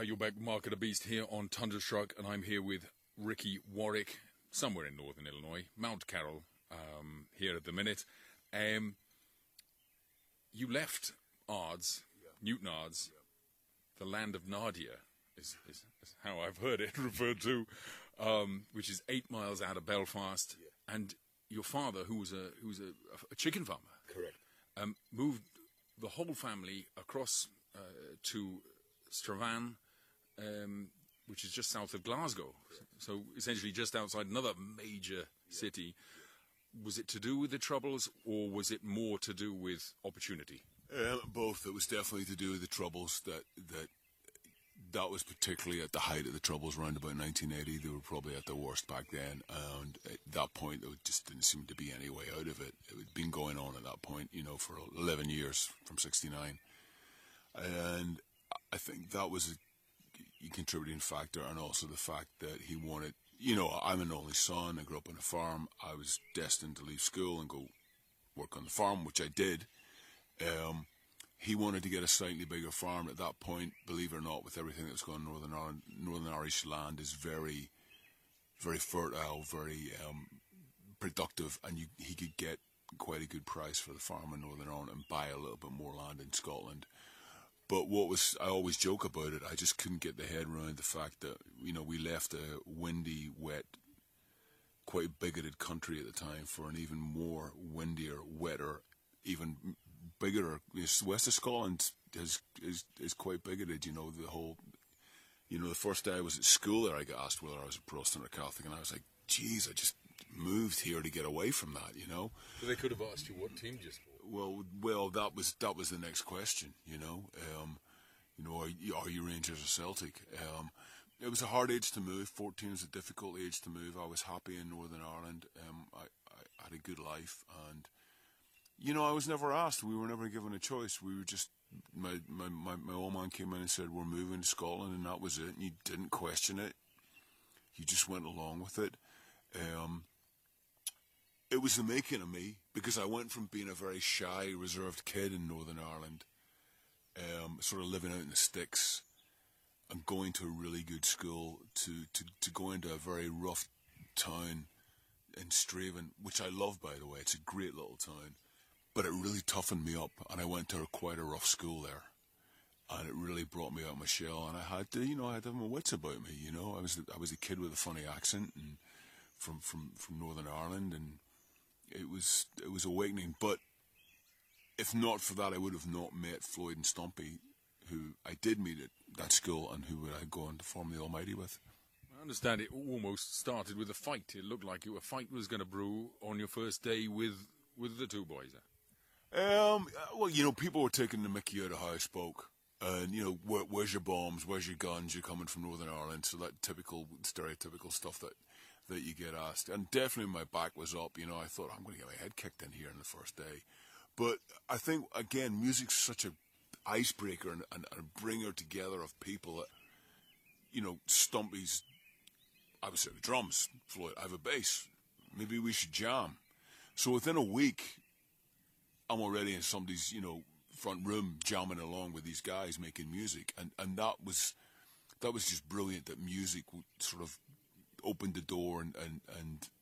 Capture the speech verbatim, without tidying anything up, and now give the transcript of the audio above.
Uh, you're back, Mark of the Beast, here on Thunderstruck, and I'm here with Ricky Warwick, somewhere in northern Illinois, Mount Carroll, um, here at the minute. Um, you left Ards, yeah. Newton Ards, yeah. The land of Nadia, is, is, is how I've heard it referred to, um, which is eight miles out of Belfast, yeah. And your father, who was a who was a, a chicken farmer, correct, um, moved the whole family across uh, to Strabane, um, which is just south of Glasgow, correct. So essentially just outside another major yeah. city. Was it to do with the Troubles, or was it more to do with opportunity? Uh, both. It was definitely to do with the Troubles. That that that was particularly at the height of the Troubles, around about nineteen eighty. They were probably at their worst back then, and at that point, there just didn't seem to be any way out of it. It had been going on at that point, you know, for eleven years, from sixty-nine, and I think that was a contributing factor, and also the fact that he wanted. You know, I'm an only son. I grew up on a farm. I was destined to leave school and go work on the farm, which I did. Um, he wanted to get a slightly bigger farm. At that point, believe it or not, with everything that's going on in Northern Ireland, Northern Irish land is very, very fertile, very um, productive, and you, he could get quite a good price for the farm in Northern Ireland and buy a little bit more land in Scotland. But what was, I always joke about it, I just couldn't get the head around the fact that, you know, we left a windy, wet, quite bigoted country at the time for an even more windier, wetter, even bigger. West of Scotland is, is, is quite bigoted, you know, the whole, you know, the first day I was at school there, I got asked whether I was a Protestant or Catholic, and I was like, geez, I just moved here to get away from that, you know. So they could have asked you what team you support. Well, well, that was that was the next question, you know. Um, you know, are you, are you Rangers or Celtic? Um, it was a hard age to move. fourteen was a difficult age to move. I was happy in Northern Ireland. Um, I, I had a good life, and you know, I was never asked. We were never given a choice. We were just my my my, my old man came in and said we're moving to Scotland, and that was it. And you didn't question it. You just went along with it. Um, It was the making of me, because I went from being a very shy, reserved kid in Northern Ireland, um, sort of living out in the sticks, and going to a really good school, to, to, to go into a very rough town in Straven, which I love, by the way. It's a great little town. But it really toughened me up, and I went to a, quite a rough school there. And it really brought me out of my shell, and I had to, you know, I had to have my wits about me, you know. I was I was a kid with a funny accent, and from, from, from Northern Ireland, and It was it was awakening, but if not for that, I would have not met Floyd and Stumpy, who I did meet at that school, and who would I go on to form the Almighty with. I understand it almost started with a fight. It looked like a fight was going to brew on your first day with with the two boys. Um, well, you know, people were taking the mickey out of how I spoke, and you know, where, where's your bombs? Where's your guns? You're coming from Northern Ireland, so that typical, stereotypical stuff that. that you get asked. And definitely my back was up, you know, I thought, I'm going to get my head kicked in here in the first day. But I think, again, music's such a icebreaker and, and, and a bringer together of people that, you know, Stumpy's, I would say the drums, Floyd, I have a bass, maybe we should jam. So within a week, I'm already in somebody's, you know, front room jamming along with these guys making music. And, and that was, that was just brilliant, that music would sort of opened the door and, and, and